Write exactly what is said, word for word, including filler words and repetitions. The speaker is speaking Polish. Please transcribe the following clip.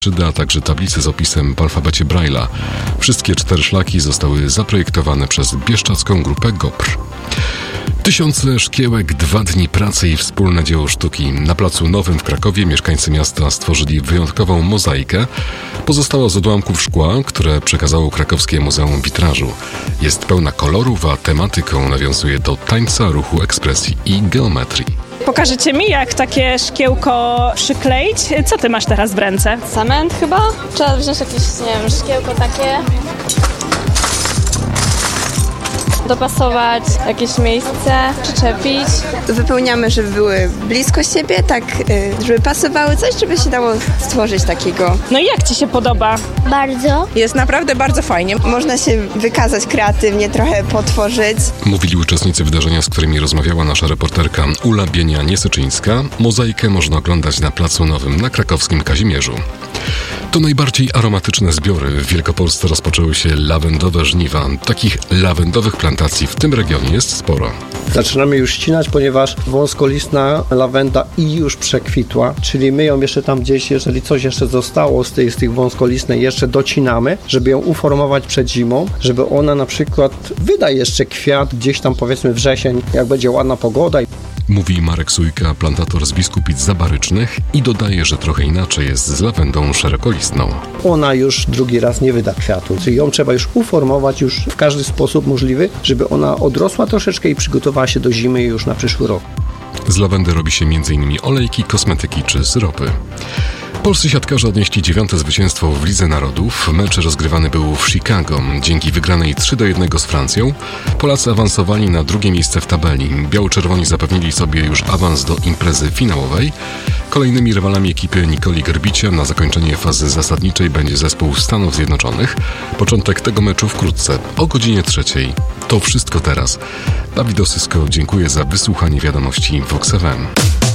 a także tablice z opisem w alfabecie Braille'a. Wszystkie cztery szlaki zostały zaprojektowane przez bieszczacką grupę GOPR. Tysiące szkiełek, dwa dni pracy i wspólne dzieło sztuki. Na Placu Nowym w Krakowie mieszkańcy miasta stworzyli wyjątkową mozaikę. Pozostała z odłamków szkła, które przekazało krakowskie Muzeum Witrażu. Jest pełna kolorów, a tematyką nawiązuje do tańca, ruchu, ekspresji i geometrii. Pokażecie mi, jak takie szkiełko przykleić? Co ty masz teraz w ręce? Cement chyba? Trzeba wziąć jakieś, nie wiem, szkiełko takie. Dopasować jakieś miejsce, przyczepić. Wypełniamy, żeby były blisko siebie, tak, żeby pasowały coś, żeby się dało stworzyć takiego. No i jak ci się podoba? Bardzo. Jest naprawdę bardzo fajnie. Można się wykazać kreatywnie, trochę potworzyć. Mówili uczestnicy wydarzenia, z którymi rozmawiała nasza reporterka Ula Bienia-Niesyczyńska. Mozaikę można oglądać na Placu Nowym na krakowskim Kazimierzu. To najbardziej aromatyczne zbiory. W Wielkopolsce rozpoczęły się lawendowe żniwa. Takich lawendowych plantacji w tym regionie jest sporo. Zaczynamy już ścinać, ponieważ wąskolistna lawenda i już przekwitła, czyli my ją jeszcze tam gdzieś, jeżeli coś jeszcze zostało z tych, z tych wąskolistnej, jeszcze docinamy, żeby ją uformować przed zimą, żeby ona na przykład wyda jeszcze kwiat gdzieś tam powiedzmy wrzesień, jak będzie ładna pogoda. Mówi Marek Sujka, plantator z Biskupic Zabarycznych i dodaje, że trochę inaczej jest z lawendą szerokolistną. Ona już drugi raz nie wyda kwiatu, czyli ją trzeba już uformować już w każdy sposób możliwy, żeby ona odrosła troszeczkę i przygotowała się do zimy już na przyszły rok. Z lawendy robi się między innymi olejki, kosmetyki czy syropy. Polscy siatkarze odnieśli dziewiąte zwycięstwo w Lidze Narodów. Mecz rozgrywany był w Chicago. Dzięki wygranej trzy do jednego z Francją Polacy awansowali na drugie miejsce w tabeli. Biało-czerwoni zapewnili sobie już awans do imprezy finałowej. Kolejnymi rywalami ekipy Nikoli Gerbicia na zakończenie fazy zasadniczej będzie zespół Stanów Zjednoczonych. Początek tego meczu wkrótce, o godzinie trzeciej. To wszystko teraz. Dawid Osysko, dziękuję za wysłuchanie wiadomości Vox F M.